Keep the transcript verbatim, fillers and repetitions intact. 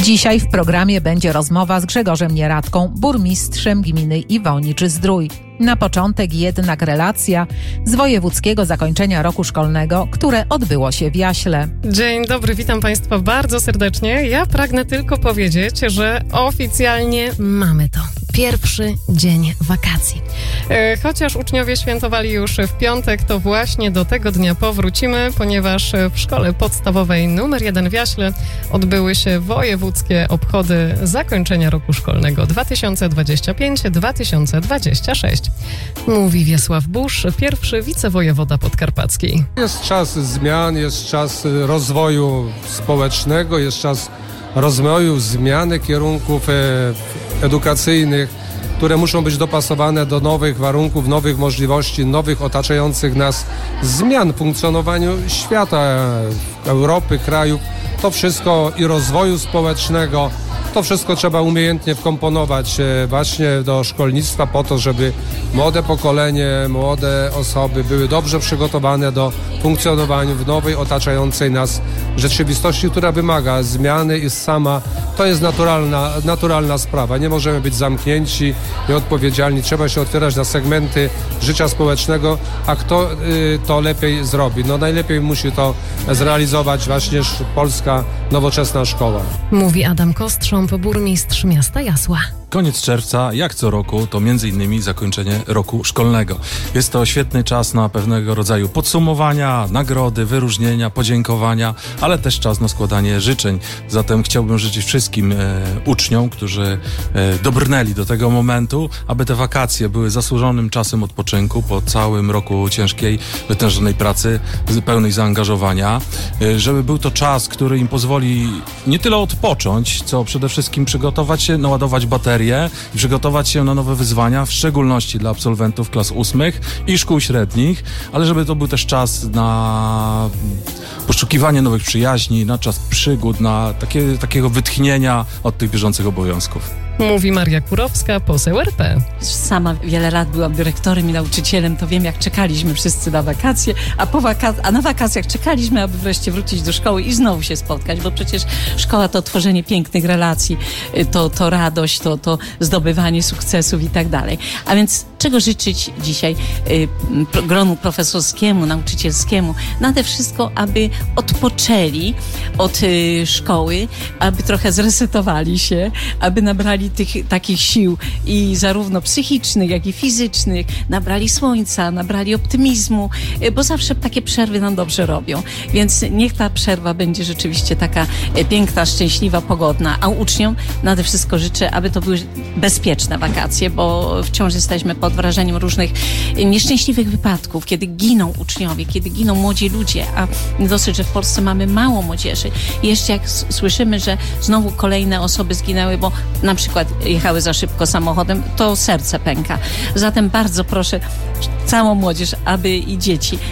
Dzisiaj w programie będzie rozmowa z Grzegorzem Nieradką, burmistrzem gminy Iwonicz-Zdrój. Na początek jednak relacja z wojewódzkiego zakończenia roku szkolnego, które odbyło się w Jaśle. Dzień dobry, witam Państwa bardzo serdecznie. Ja pragnę tylko powiedzieć, że oficjalnie mamy to. Pierwszy dzień wakacji. E, chociaż uczniowie świętowali już w piątek, to właśnie do tego dnia powrócimy, ponieważ w szkole podstawowej numer jeden w Jaśle odbyły się wojewódzkie obchody zakończenia roku szkolnego dwa tysiące dwudziestego piątego dwa tysiące dwudziestego szóstego. Mówi Wiesław Busz, pierwszy wicewojewoda podkarpacki. Jest czas zmian, jest czas rozwoju społecznego, jest czas rozwoju, zmiany kierunków edukacyjnych, które muszą być dopasowane do nowych warunków, nowych możliwości, nowych otaczających nas zmian w funkcjonowaniu świata, Europy, krajów. To wszystko i rozwoju społecznego, to wszystko trzeba umiejętnie wkomponować właśnie do szkolnictwa po to, żeby młode pokolenie, młode osoby były dobrze przygotowane do funkcjonowania w nowej, otaczającej nas rzeczywistości, która wymaga zmiany i sama to jest naturalna, naturalna sprawa. Nie możemy być zamknięci, nieodpowiedzialni. Trzeba się otwierać na segmenty życia społecznego, a kto y, to lepiej zrobi? No najlepiej musi to zrealizować właśnie polska nowoczesna szkoła. Mówi Adam Kostrząb, burmistrz miasta Jasła. Koniec czerwca, jak co roku, to między innymi zakończenie roku szkolnego. Jest to świetny czas na pewnego rodzaju podsumowania, nagrody, wyróżnienia, podziękowania, ale też czas na składanie życzeń. Zatem chciałbym życzyć wszystkim e, uczniom, którzy e, dobrnęli do tego momentu, aby te wakacje były zasłużonym czasem odpoczynku po całym roku ciężkiej, wytężonej pracy, pełnej zaangażowania, e, żeby był to czas, który im pozwoli nie tyle odpocząć, co przede wszystkim przygotować się, naładować baterię i przygotować się na nowe wyzwania, w szczególności dla absolwentów klas ósmych i szkół średnich, ale żeby to był też czas na poszukiwanie nowych przyjaźni, na czas przygód, na takie, takiego wytchnienia od tych bieżących obowiązków. Mówi Maria Kurowska, poseł R P. Sama wiele lat byłam dyrektorem i nauczycielem, to wiem, jak czekaliśmy wszyscy na wakacje, a, po waka- a na wakacjach czekaliśmy, aby wreszcie wrócić do szkoły i znowu się spotkać, bo przecież szkoła to tworzenie pięknych relacji, to, to radość, to, to zdobywanie sukcesów i tak dalej. A więc czego życzyć dzisiaj y, gronu profesorskiemu, nauczycielskiemu? Nade wszystko, aby odpoczęli od y, szkoły, aby trochę zresetowali się, aby nabrali tych takich sił i zarówno psychicznych, jak i fizycznych, nabrali słońca, nabrali optymizmu, bo zawsze takie przerwy nam dobrze robią. Więc niech ta przerwa będzie rzeczywiście taka piękna, szczęśliwa, pogodna. A uczniom nade wszystko życzę, aby to były bezpieczne wakacje, bo wciąż jesteśmy pod wrażeniem różnych nieszczęśliwych wypadków, kiedy giną uczniowie, kiedy giną młodzi ludzie, a nie dosyć, że w Polsce mamy mało młodzieży. I jeszcze jak s- słyszymy, że znowu kolejne osoby zginęły, bo na przykład jechały za szybko samochodem, to serce pęka. Zatem bardzo proszę całą młodzież, aby i dzieci,